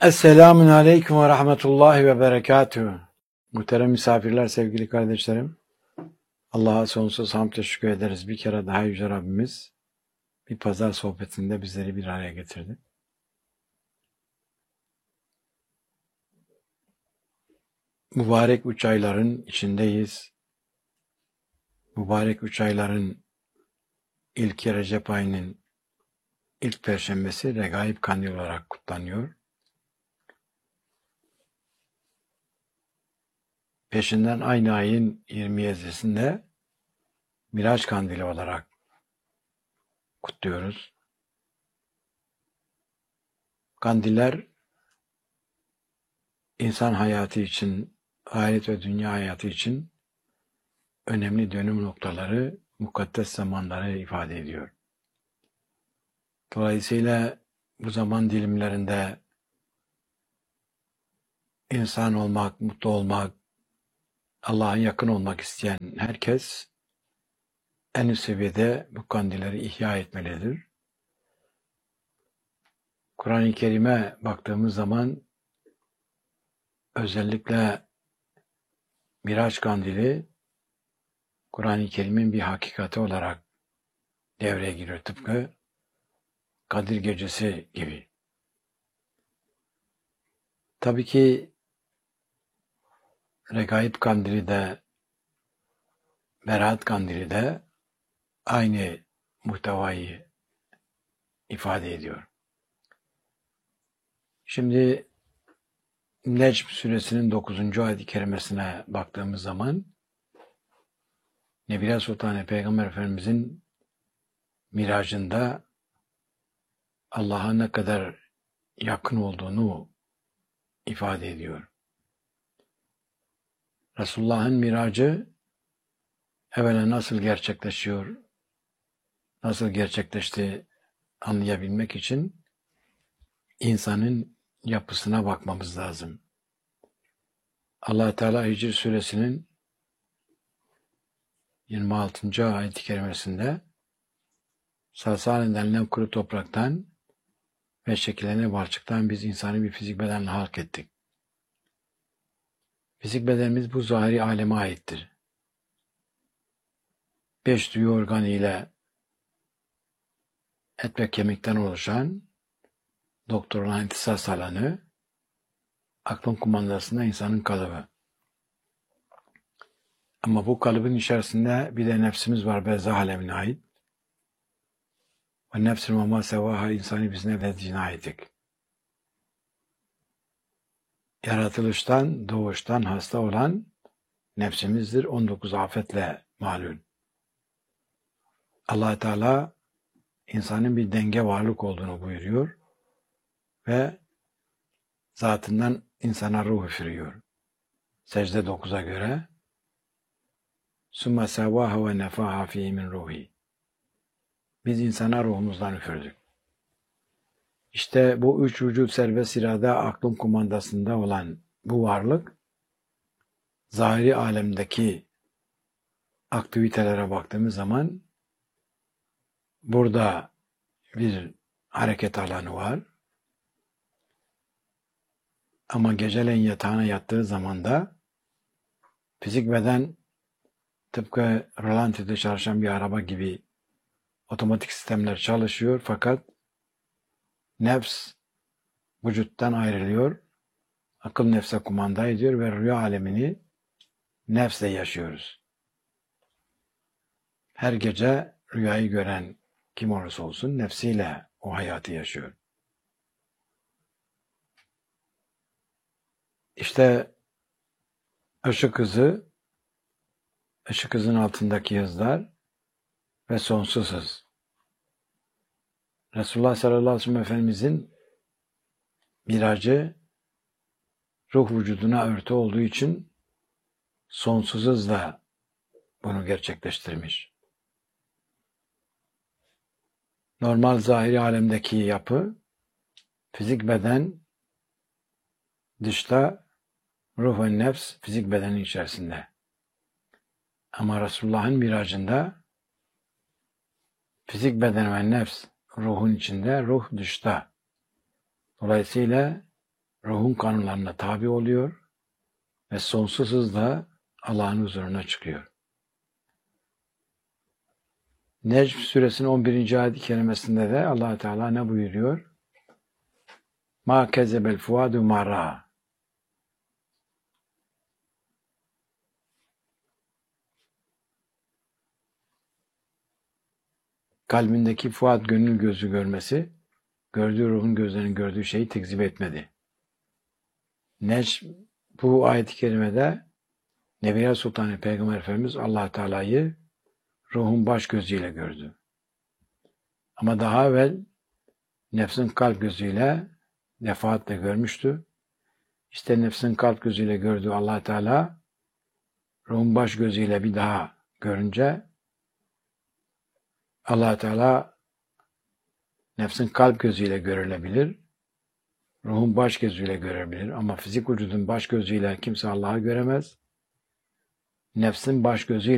Esselamun Aleyküm ve Rahmetullahi ve Berekatühü. Muhterem misafirler, sevgili kardeşlerim. Allah'a sonsuz hamd teşekkür ederiz. Bir kere daha Yüce Rabbimiz bir pazar sohbetinde bizleri bir araya getirdi. Mübarek 3 ayların içindeyiz. Mübarek 3 ayların ilk Recep ayının ilk perşembesi Regaib Kandili olarak kutlanıyor. Peşinden aynı ayın 27'sinde Miraç Kandili olarak kutluyoruz. Kandiller insan hayatı için, ahiret ve dünya hayatı için önemli dönüm noktaları, mukaddes zamanları ifade ediyor. Dolayısıyla bu zaman dilimlerinde insan olmak, mutlu olmak, Allah'a yakın olmak isteyen herkes en üst seviyede bu kandilleri ihya etmelidir. Kur'an-ı Kerim'e baktığımız zaman özellikle Miraç Kandili Kur'an-ı Kerim'in bir hakikati olarak devreye giriyor. Tıpkı Kadir Gecesi gibi. Tabii ki Regaib Kandili de Berat Kandili de aynı muhtevayı ifade ediyor. Şimdi Necm suresinin 9. ayet-i kerimesine baktığımız zaman Nebiler Sultanı Peygamber Efendimizin miracında Allah'a ne kadar yakın olduğunu ifade ediyor. Resulullah'ın miracı evvela nasıl gerçekleşiyor, nasıl gerçekleşti anlayabilmek için insanın yapısına bakmamız lazım. Allah Teala Hicr suresinin 26. ayet-i kerimesinde salsalen denilen kuru topraktan ve şekillenen balçıktan biz insanı bir fizik bedenle halk ettik. Fizik bedenimiz bu zahiri aleme aittir. 5 duyu organı ile et ve kemikten oluşan doktorun ihtisas alanı, aklın kumandasında insanın kalıbı. Ama bu kalıbın içerisinde bir de nefsimiz var, berzah alemine ait. Ve nefsin ve ma sevaha insanı biz nefsine aittik. Yaratılıştan, doğuştan hasta olan nefsimizdir. 19 afetle malul. Allah Teala insanın bir denge varlık olduğunu buyuruyor ve zatından insana ruh üfürüyor. Secde 9'a göre Sümme sevâhe ve nefâha fîhî min ruhi. Biz insana ruhumuzdan üfürdük. İşte bu üç vücut serbest irade aklın kumandasında olan bu varlık zahiri alemdeki aktivitelere baktığımız zaman burada bir hareket alanı var. Ama geceleyin yatağına yattığı zaman da fizik beden tıpkı rölantide çalışan bir araba gibi otomatik sistemler çalışıyor fakat nefs vücuttan ayrılıyor. Akıl nefse kumanda ediyor ve rüya alemini nefsle yaşıyoruz. Her gece rüyayı gören kim olursa olsun nefsiyle o hayatı yaşıyor. İşte ışık hızı, ışık hızın altındaki hızlar ve sonsuz hız. Resulullah sallallahu aleyhi ve sellem Efendimizin miracı ruh vücuduna örtü olduğu için sonsuz hızla bunu gerçekleştirmiş. Normal zahiri alemdeki yapı, fizik beden dışta, ruh ve nefs fizik bedenin içerisinde. Ama Resulullah'ın miracında fizik beden ve nefs ruhun içinde, ruh dışta. Dolayısıyla ruhun kanunlarına tabi oluyor ve sonsuz hızla Allah'ın huzuruna çıkıyor. Necm suresinin 11. ayet-i kerimesinde de Allah Teala ne buyuruyor? Ma kezebel fuadu ma ra'a. Kalbindeki fuat gönül gözü görmesi, gördüğü ruhun gözlerinin gördüğü şeyi tekzip etmedi. Necm bu ayet-i kerimede Nebiye Sultanı Peygamber Efendimiz Allah Teala'yı ruhun baş gözüyle gördü. Ama daha evvel nefsin kalp gözüyle defaatle görmüştü. İşte nefsin kalp gözüyle gördüğü Allah Teala ruhun baş gözüyle bir daha görünce Allah Teala nefsin kalp gözüyle görülebilir, ruhun baş gözüyle görebilir ama fizik vücudun baş gözüyle kimse Allah'ı göremez. Nefsin baş gözüyle